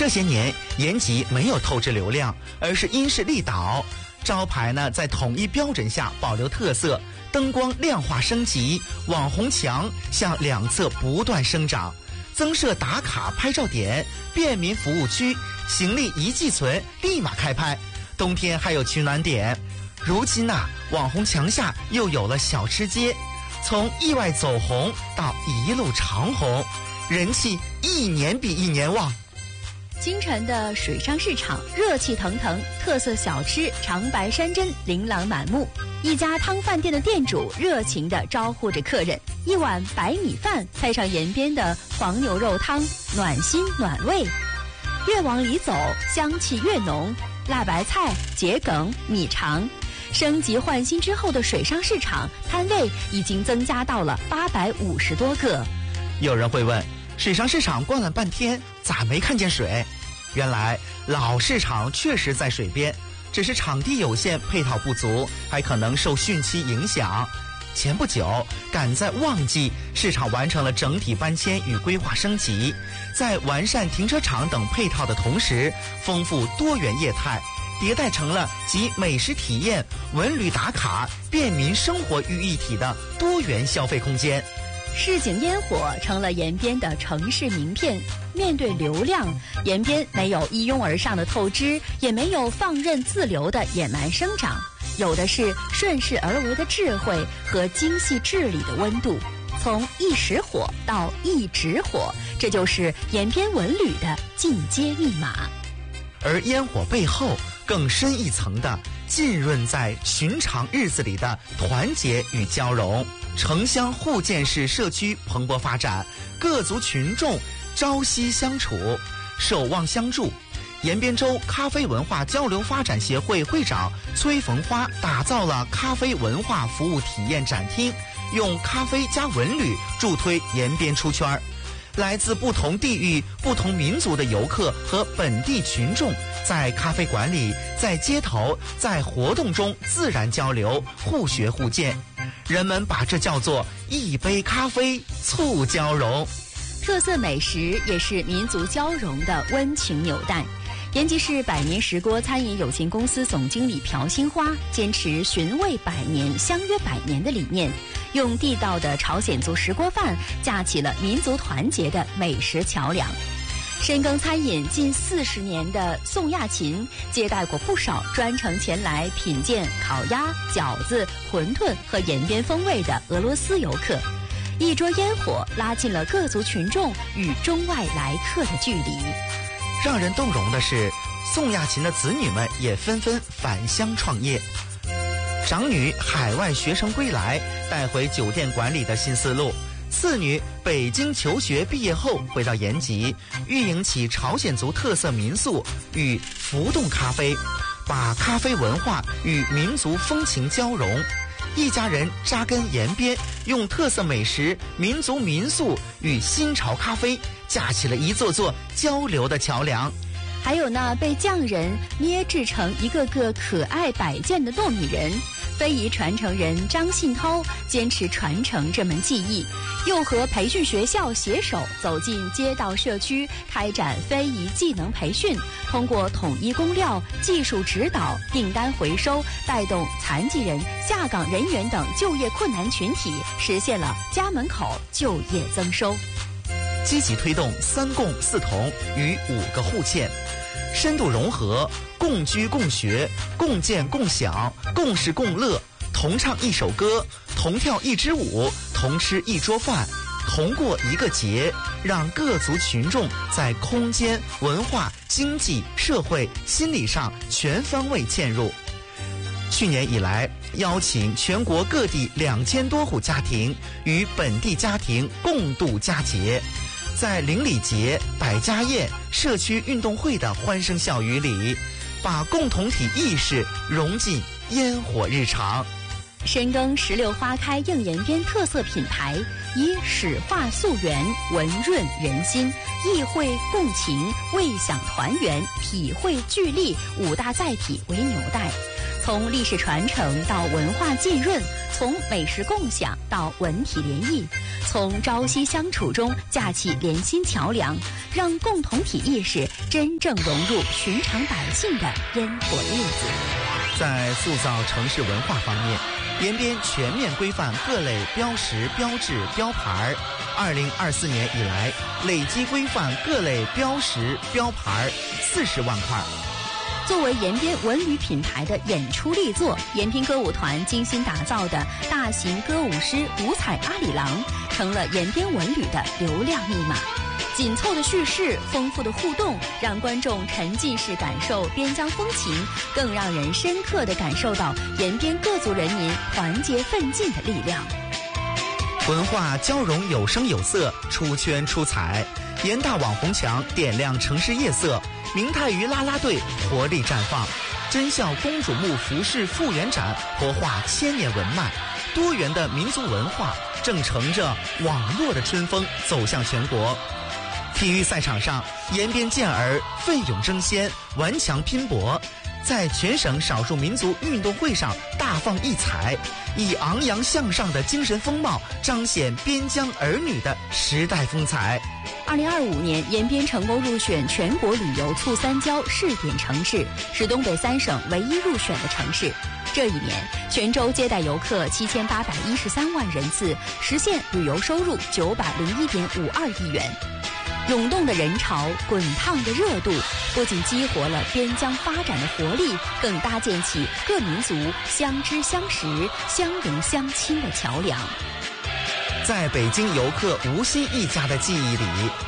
些年，延吉没有透支流量，而是因势利导。招牌呢，在统一标准下保留特色，灯光亮化升级，网红墙向两侧不断生长，增设打卡拍照点、便民服务区，行李一寄存，立马开拍。冬天还有取暖点。如今呐，网红墙下又有了小吃街，从意外走红到一路长红，人气一年比一年旺。 京城的水上市场热气腾腾，特色小吃长白山珍琳琅满目。一家汤饭店的店主热情地招呼着客人，一碗白米饭配上延边的黄牛肉汤，暖心暖胃。越往里走，香气越浓，辣白菜、桔梗、米肠。升级换新之后的水上市场摊位已经增加到了850多个。 有人会问，水上市场逛了半天，咋没看见水？原来老市场确实在水边，只是场地有限，配套不足，还可能受汛期影响。前不久，赶在旺季，市场完成了整体搬迁与规划升级，在完善停车场等配套的同时，丰富多元业态，迭代成了集美食体验、文旅打卡、便民生活于一体的多元消费空间。 市井烟火成了延边的城市名片。面对流量，延边没有一拥而上的透支，也没有放任自流的野蛮生长，有的是顺势而为的智慧和精细治理的温度。从一时火到一直火，这就是延边文旅的进阶密码。 而烟火背后更深一层的浸润在寻常日子里的团结与交融。城乡互建式社区蓬勃发展，各族群众朝夕相处，守望相助。延边州咖啡文化交流发展协会会长崔逢花打造了咖啡文化服务体验展厅，用咖啡加文旅助推延边出圈。来自不同地域、不同民族的游客和本地群众，在咖啡馆里、在街头、在活动中自然交流，互学互鉴。人们把这叫做一杯咖啡促交融。 特色美食也是民族交融的温情纽带。延吉市百年石锅餐饮有限公司总经理朴新花坚持寻味100年、相约100年的理念，用地道的朝鲜族石锅饭架起了民族团结的美食桥梁。深耕餐饮近40年的宋亚勤接待过不少专程前来品鉴烤鸭、饺子、馄饨和延边风味的俄罗斯游客。一桌烟火拉近了各族群众与中外来客的距离。 让人动容的是，宋亚勤的子女们也纷纷返乡创业。长女海外学成归来，带回酒店管理的新思路；次女北京求学毕业后回到延吉，运营起朝鲜族特色民宿与浮动咖啡，把咖啡文化与民族风情交融。一家人扎根延边，用特色美食、民族民宿与新潮咖啡架起了一座座交流的桥梁。 还有那被匠人捏制成一个个可爱摆件的糯米人，非遗传承人张信涛坚持传承这门技艺，又和培训学校携手走进街道社区，开展非遗技能培训，通过统一供料、技术指导、订单回收，带动残疾人、下岗人员等就业困难群体实现了家门口就业增收。 积极推动3共4同与5个互嵌，深度融合共居共学、共建共享、共事共乐，同唱一首歌，同跳一支舞，同吃一桌饭，同过一个节，让各族群众在空间、文化、经济、社会、心理上全方位嵌入。去年以来，邀请全国各地2000多户家庭与本地家庭共度佳节，在邻里节、百家宴、社区运动会的欢声笑语里，把共同体意识融进烟火日常。 深耕16花开映延边特色品牌，以史话溯源，文润人心，意会共情，味享团圆，体会聚力5大载体为纽带， 从历史传承到文化浸润，从美食共享到文体联谊，从朝夕相处中架起联心桥梁，让共同体意识真正融入寻常百姓的烟火日子。 在塑造城市文化方面，延边全面规范各类标识、标志、标牌。2024年以来，累计规范各类标识、标牌40万块。 作为延边文旅品牌的演出力作，延平歌舞团精心打造的大型歌舞狮五彩阿里郎，成了延边文旅的流量密码。紧凑的叙事，丰富的互动，让观众沉浸式感受边疆风情，更让人深刻地感受到延边各族人民团结奋进的力量。 文化交融，有声有色，出圈出彩。延大网红墙点亮城市夜色，明太鱼啦啦队活力绽放，真孝公主墓服饰复原展活化千年文脉。多元的民族文化正乘着网络的春风走向全国。体育赛场上，延边健儿奋勇争先，顽强拼搏，在全省少数民族运动会上大放异彩，以昂扬向上的精神风貌彰显边疆儿女的时代风采。 2025年，延边成功入选全国旅游促三交试点城市，是东北3省唯一入选的城市。这一年，泉州接待游客7813万人次，实现旅游收入901.52亿元。涌动的人潮，滚烫的热度，不仅激活了边疆发展的活力，更搭建起各民族相知相识、相融相亲的桥梁。 在北京游客吴昕一家的记忆里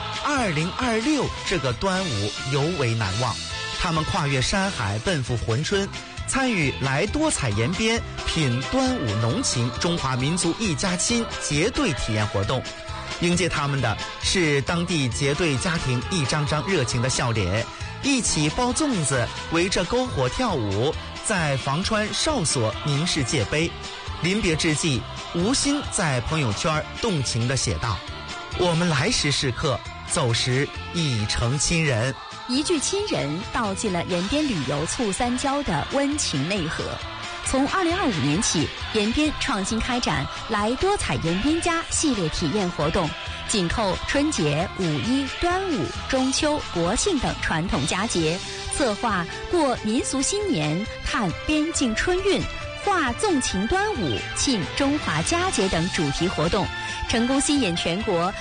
，2026这个端午尤为难忘。他们跨越山海，奔赴珲春，参与来多彩延边，品端午浓情，中华民族一家亲结对体验活动。迎接他们的是当地结对家庭一张张热情的笑脸，一起包粽子，围着篝火跳舞，在房川哨所凝视界碑。临别之际，吴昕在朋友圈动情地写道：我们来时是客，走时已成亲人。 一句亲人道尽了延边旅游促三交的温情内核。从2025年起，延边创新开展来多彩延边家系列体验活动，紧扣春节、五一、端午、中秋、国庆等传统佳节，策划过民俗新年、探边境春运、画纵情端午、庆中华佳节等主题活动，成功吸引全国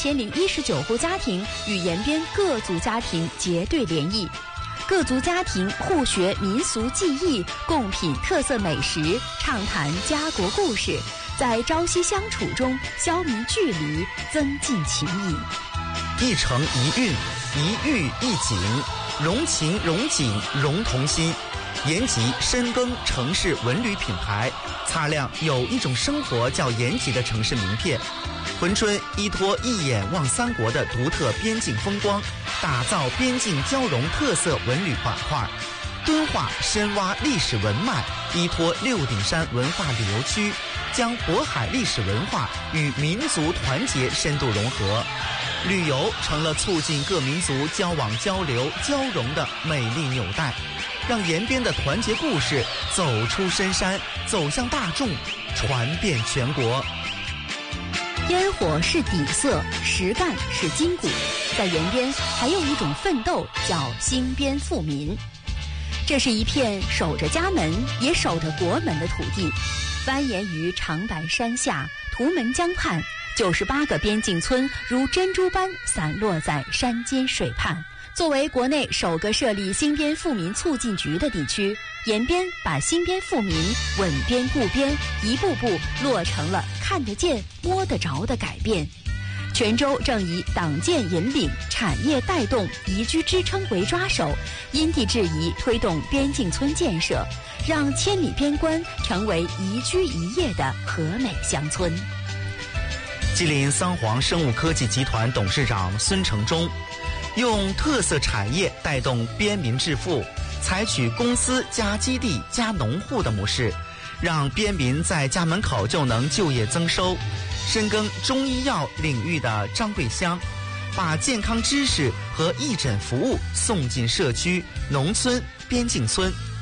2019户家庭与延边各族家庭结对联谊。各族家庭互学民俗技艺，共品特色美食，畅谈家国故事，在朝夕相处中消弭距离，增进情谊。 一城一韵，一域一景，融情融景融同心。延吉深耕城市文旅品牌，擦亮有一种生活叫延吉的城市名片。珲春依托一眼望三国的独特边境风光，打造边境交融特色文旅板块。敦化深挖历史文脉，依托六顶山文化旅游区，将渤海历史文化与民族团结深度融合。旅游成了促进各民族交往交流交融的美丽纽带，让延边的团结故事走出深山，走向大众，传遍全国。 烟火是底色，实干是筋骨。在延边还有一种奋斗叫兴边富民，这是一片守着家门也守着国门的土地，蜿蜒于长白山下，图门江畔，98个边境村如珍珠般散落在山间水畔。作为国内首个设立兴边富民促进局的地区，延边把兴边富民稳边固边一步步落成了看得见摸得着的改变。泉州正以党建引领、产业带动、宜居支撑为抓手，因地制宜推动边境村建设，让千里边关成为宜居宜业的和美乡村。 吉林桑黄生物科技集团董事长孙成忠用特色产业带动边民致富，采取公司加基地加农户的模式，让边民在家门口就能就业增收。深耕中医药领域的张桂香，把健康知识和义诊服务送进社区、农村、边境村。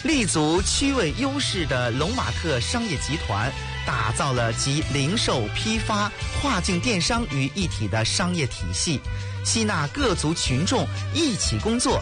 立足区位优势的龙玛特商业集团，打造了集零售、批发、跨境电商于一体的商业体系，吸纳各族群众一起工作，